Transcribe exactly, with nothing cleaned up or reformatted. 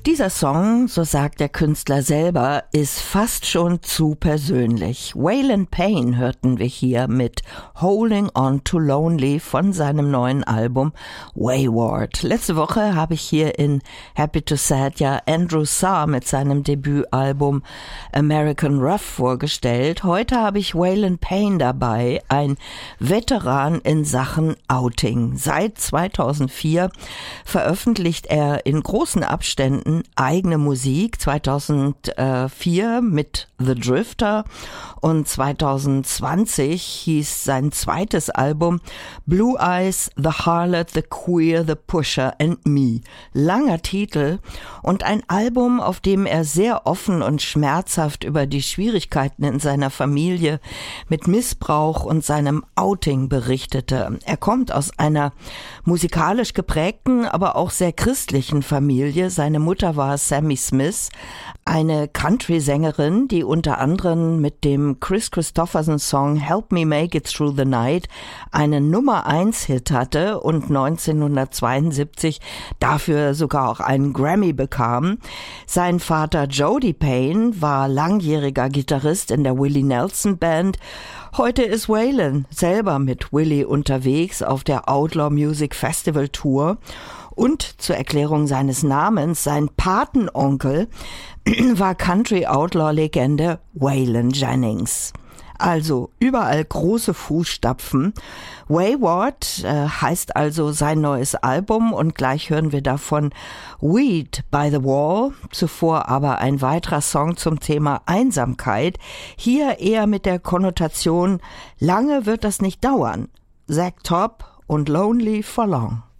Dieser Song, so sagt der Künstler selber, ist fast schon zu persönlich. Waylon Payne hörten wir hier mit Holding On to Lonely von seinem neuen Album Wayward. Letzte Woche habe ich hier in Happy to Sad ja Andrew Sarr mit seinem Debütalbum American Rough vorgestellt. Heute habe ich Waylon Payne dabei, ein Veteran in Sachen Outing. Seit zweitausendvier veröffentlicht er in großen Abständen eigene Musik, zweitausendvier mit The Drifter und zweitausendzwanzig hieß sein zweites Album Blue Eyes, The Harlot, The Queer, The Pusher and Me. Langer Titel und ein Album, auf dem er sehr offen und schmerzhaft über die Schwierigkeiten in seiner Familie mit Missbrauch und seinem Outing berichtete. Er kommt aus einer musikalisch geprägten, aber auch sehr christlichen Familie. Seine Mutter war Sammy Smith, eine Country-Sängerin, die unter anderem mit dem Chris Christopherson-Song Help Me Make It Through the Night einen Nummer eins Hit hatte und neunzehnhundertzweiundsiebzig dafür sogar auch einen Grammy bekam. Sein Vater Jody Payne war langjähriger Gitarrist in der Willie Nelson Band. Heute ist Waylon selber mit Willie unterwegs auf der Outlaw Music Festival Tour. Und zur Erklärung seines Namens, sein Patenonkel war Country-Outlaw-Legende Waylon Jennings. Also überall große Fußstapfen. Wayward äh, heißt also sein neues Album und gleich hören wir davon Weed by the Wall. Zuvor aber ein weiterer Song zum Thema Einsamkeit. Hier eher mit der Konnotation, lange wird das nicht dauern. Zack Top und Lonely for Long.